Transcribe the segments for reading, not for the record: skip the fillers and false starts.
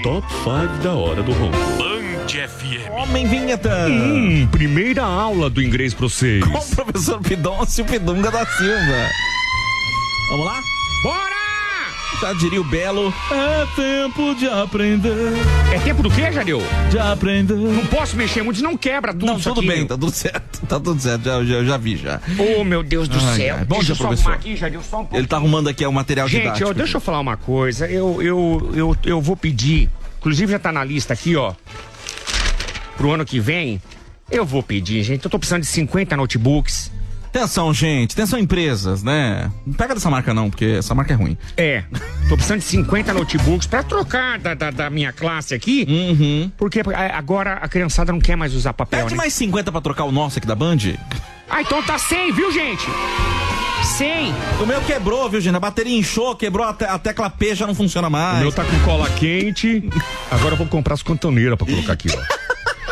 Top 5 da hora do ronco. Band FM. Homem vinheta. Primeira aula do inglês pra vocês. Com o professor Pidoncio Pidunga da Silva. Vamos lá? Bora! Já diria o Belo. É tempo de aprender. É tempo do quê, Jadeu? De aprender. Não posso mexer muito, não quebra tudo. Não, isso tudo aqui. bem, tá tudo certo. Tá tudo certo, já vi já. Oh, meu Deus do céu. Bom Deixa dia, eu só professor. arrumar aqui, Jadeu, só um pouquinho. Ele tá arrumando aqui o material Gente, didático. deixa eu falar uma coisa. Eu vou pedir, inclusive já tá na lista aqui, ó, pro ano que vem. Eu vou pedir, gente. Eu tô precisando de 50 notebooks. Atenção, gente. Atenção, empresas, né? Não pega dessa marca não, porque essa marca é ruim. É, tô precisando de 50 notebooks pra trocar da minha classe aqui. Porque agora a criançada não quer mais usar papel, Pede né? mais 50 pra trocar o nosso aqui da Band. Ah, então tá 100, viu, gente? 100. O meu quebrou, viu, gente? A bateria inchou, quebrou, a tecla P já não funciona O mais. meu tá com cola quente. Agora eu vou comprar as cantoneiras pra colocar aqui, ó.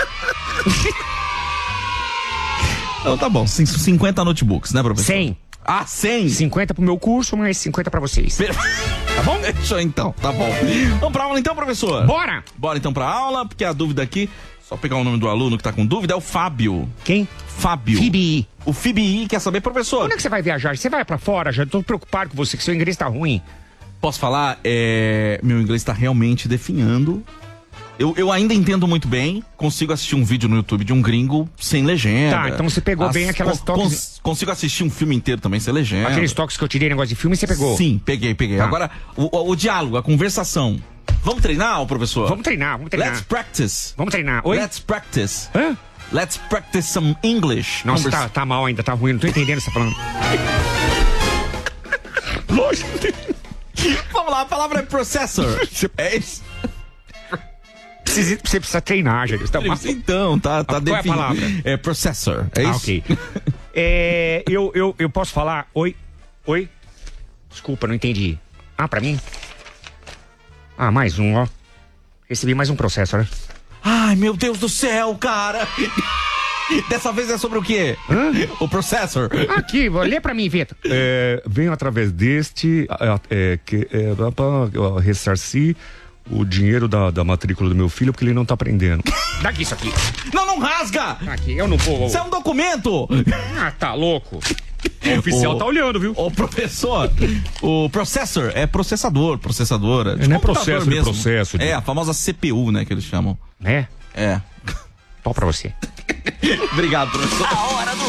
Então tá bom, 50 notebooks, né, professor? 100. Ah, 100? 50 pro meu curso, mais 50 pra vocês. Tá bom? Fechou então, tá bom. Vamos pra aula então, professor? Bora! Bora então pra aula, porque a dúvida aqui, só pegar o nome do aluno que tá com dúvida, é o Fábio. Quem? Fábio. FIBI. O FIBI quer saber, professor? Quando é que você vai viajar? Você vai pra fora? Já tô preocupado com você, que seu inglês tá ruim. Posso falar? Meu inglês tá realmente definhando. Eu ainda entendo muito bem, consigo assistir um vídeo no YouTube de um gringo sem legenda. Tá, então você pegou bem aquelas toques... Consigo assistir um filme inteiro também sem legenda. Aqueles toques que eu tirei, negócio de filme, você pegou? Sim, peguei. Tá. Agora, o diálogo, a conversação. Vamos treinar, professor? Vamos treinar. Let's practice. Vamos treinar. Oi? Let's practice. Hã? Let's practice some English. Nossa, tá mal ainda, tá ruim, não tô entendendo o que você tá falando. Lógico. Vamos lá, a palavra é processor. É isso. Você precisa treinar, gente. Tá mal. Então, tá Qual é a definido. palavra? É processor, é isso? Ok. Eu posso falar? Oi? Desculpa, não entendi. Ah, pra mim? Ah, mais um, ó. Recebi mais um processo, né? Ai, meu Deus do céu, cara. Dessa vez é sobre o quê? O processor. Aqui, lê pra mim, Vitor. Venho através deste dá pra ressarcir o dinheiro da matrícula do meu filho porque ele não tá aprendendo. Daqui isso aqui. Não rasga! Aqui, eu não vou. Isso é um documento! Ah, tá louco. O oficial tá olhando, viu? Ô, professor, o processor é processadora. Não é processo de mesmo. processo. É, a famosa CPU, né, que eles chamam. É? É. Pau pra você. Obrigado, professor. A hora do